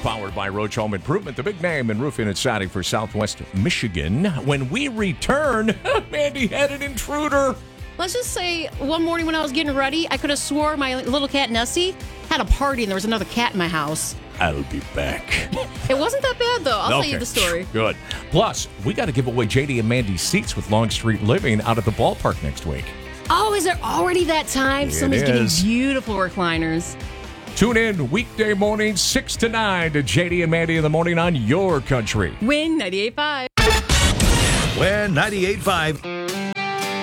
powered by Roach Home Improvement, the big name in roofing and siding for Southwest Michigan. When we return, Mandy had an intruder. Let's just say one morning when I was getting ready, I could have swore my little cat Nessie had a party and there was another cat in my house. I'll be back. It wasn't that bad, though. I'll tell you the story. Good. Plus, we got to give away JD and Mandy's seats with Long Street Living out at the ballpark next week. Oh, is it already that time? Somebody's getting beautiful recliners. Tune in weekday mornings 6 to 9 to JD and Mandy in the morning on your country. Win 98.5. Win 98.5.